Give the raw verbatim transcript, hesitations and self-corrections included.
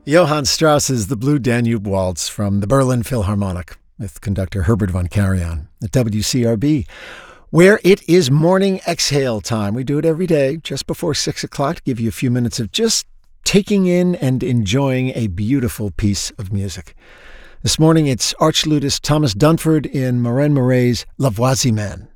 Johann Strauss's The Blue Danube Waltz from the Berlin Philharmonic with conductor Herbert von Karajan at W C R B, where it is morning exhale time. We do it every day just before six o'clock to give you a few minutes of just taking in and enjoying a beautiful piece of music. This morning it's archlutist Thomas Dunford in Marin Murray's Lavoisiman.